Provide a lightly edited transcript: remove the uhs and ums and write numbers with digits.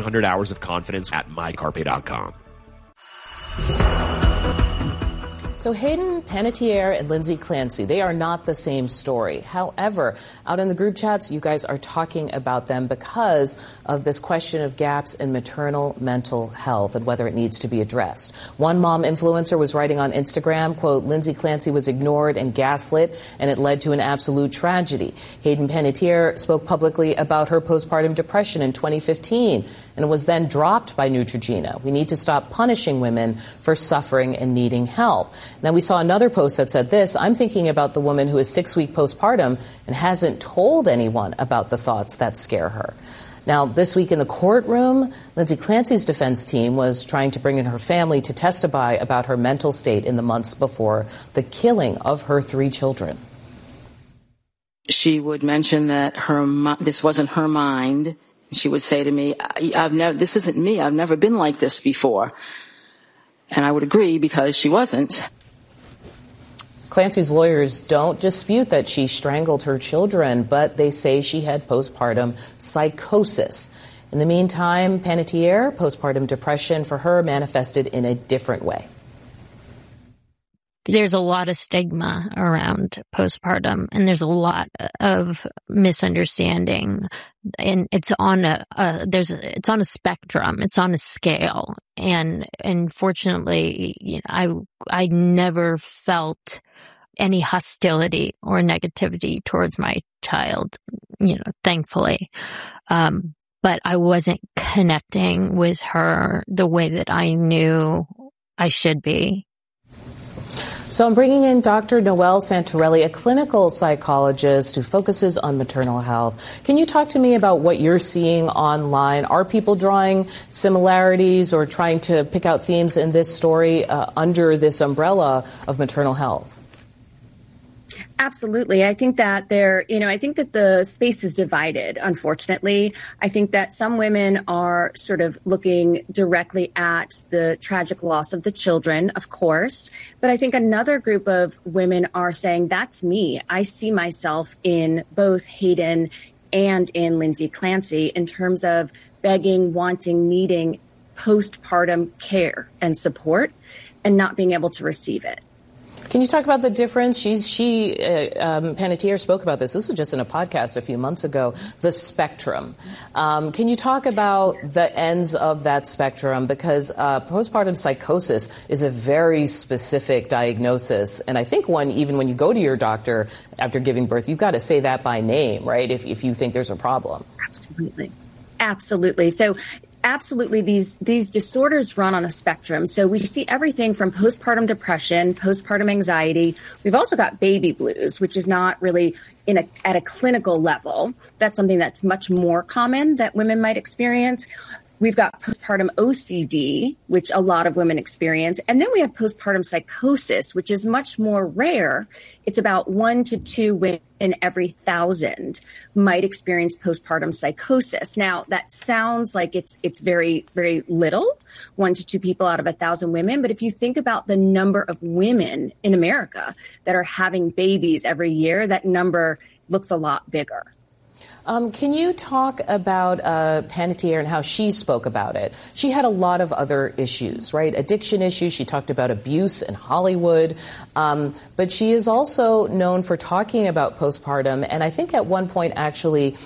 100 Hours of Confidence at mycarpe.com. So Hayden Panettiere and Lindsay Clancy, they are not the same story. However, out in the group chats, you guys are talking about them because of this question of gaps in maternal mental health and whether it needs to be addressed. One mom influencer was writing on Instagram, quote, Lindsay Clancy was ignored and gaslit, and it led to an absolute tragedy. Hayden Panettiere spoke publicly about her postpartum depression in 2015 and was then dropped by Neutrogena. We need to stop punishing women for suffering and needing help. Then we saw another post that said this: I'm thinking about the woman who is 6-week postpartum and hasn't told anyone about the thoughts that scare her. Now, this week in the courtroom, Lindsay Clancy's defense team was trying to bring in her family to testify about her mental state in the months before the killing of her 3 children. She would mention that this wasn't her mind. She would say to me, this isn't me. I've never been like this before. And I would agree because she wasn't. Clancy's lawyers don't dispute that she strangled her children, but they say she had postpartum psychosis. In the meantime, Panettiere, postpartum depression for her manifested in a different way. There's a lot of stigma around postpartum, and there's a lot of misunderstanding, and it's on it's on a spectrum, it's on a scale, and fortunately, I never felt any hostility or negativity towards my child, thankfully, but I wasn't connecting with her the way that I knew I should be. So I'm bringing in Dr. Noelle Santorelli, a clinical psychologist who focuses on maternal health. Can you talk to me about what you're seeing online? Are people drawing similarities or trying to pick out themes in this story under this umbrella of maternal health? Absolutely. I think that I think that the space is divided, unfortunately. I think that some women are sort of looking directly at the tragic loss of the children, of course. But I think another group of women are saying, that's me. I see myself in both Hayden and in Lindsay Clancy in terms of begging, wanting, needing postpartum care and support and not being able to receive it. Can you talk about the difference? Panettiere spoke about this. This was just in a podcast a few months ago, the spectrum. Can you talk about the ends of that spectrum? Because postpartum psychosis is a very specific diagnosis. And I think even when you go to your doctor after giving birth, you've got to say that by name, right? If you think there's a problem. Absolutely. So absolutely, these disorders run on a spectrum. So we see everything from postpartum depression, postpartum anxiety. We've also got baby blues, which is not really at a clinical level. That's something that's much more common that women might experience. We've got postpartum OCD, which a lot of women experience. And then we have postpartum psychosis, which is much more rare. It's about 1 to 2 women in every 1,000 might experience postpartum psychosis. Now, that sounds like it's very, very little, 1 to 2 people out of 1,000 women. But if you think about the number of women in America that are having babies every year, that number looks a lot bigger. Can you talk about Panettiere and how she spoke about it? She had a lot of other issues, right? Addiction issues. She talked about abuse in Hollywood. But she is also known for talking about postpartum. And I think at one point, actually,